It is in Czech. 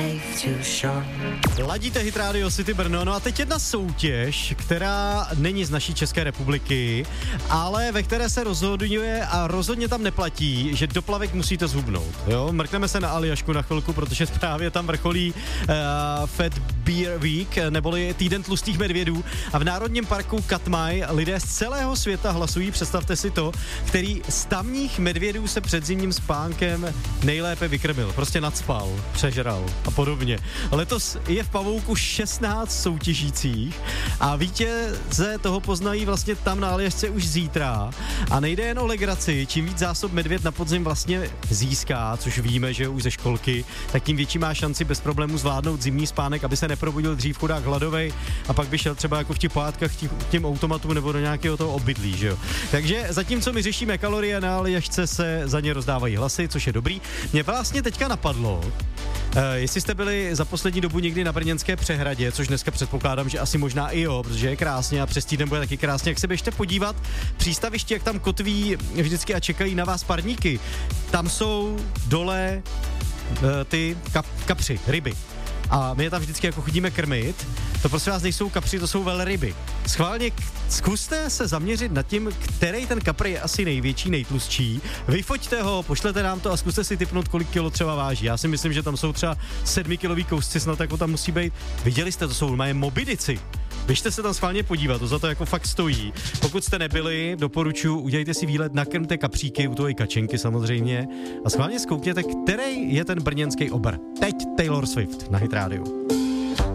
Ladíte Hit Radio City Brno, no a teď jedna soutěž, která není z naší České republiky, ale ve které se rozhoduje a rozhodně tam neplatí, že do plavek musíte zhubnout, jo? Mrkneme se na Aljašku na chvilku, protože právě tam vrcholí Fat Bear Week, neboli týden tlustých medvědů a v Národním parku Katmaj lidé z celého světa hlasují, představte si to, který z tamních medvědů se před zimním spánkem nejlépe vykrmil, prostě nacpal, přežral a podobně. Letos je v Pavouku 16 soutěžících a vítěze toho poznají vlastně tam na Aljašce už zítra a nejde jen o legraci, čím víc zásob medvěd na podzim vlastně získá, což víme, že už ze školky, tak tím větší má šanci bez problémů zvládnout zimní spánek, aby se neprobudil dřív chudák hladovej a pak by šel třeba jako v těch pohádkách těm automatům nebo do nějakého toho obydlí, že jo. Takže zatímco my řešíme kalorie, na Aljašce se za ně rozdávají hlasy, což je dobrý. Mě vlastně teďka napadlo, jestli jste byli za poslední dobu někdy na Brněnské přehradě, což dneska předpokládám, že asi možná i jo, protože je krásně a přes týden bude taky krásně, jak se běžte podívat přístaviště, jak tam kotví vždycky a čekají na vás parníky. Tam jsou dole ty kapři, ryby. A my je tam vždycky jako chodíme krmit. To prostě vás nejsou kapři, to jsou velryby. Schválně zkuste se zaměřit nad tím, který ten kapr je asi největší, nejtlustší. Vyfoťte ho, pošlete nám to a zkuste si tipnout, kolik kilo třeba váží. Já si myslím, že tam jsou třeba 7kilový kousci, snad jako tam musí být. Viděli jste, to jsou mají mobidici. Běžte se tam schválně podívat, to za to jako fakt stojí. Pokud jste nebyli, doporučuji, udělejte si výlet, nakrmte kapříky, u toho i kačenky samozřejmě a schválně zkoukněte, který je ten brněnský obr. Teď Taylor Swift na Hit Radio.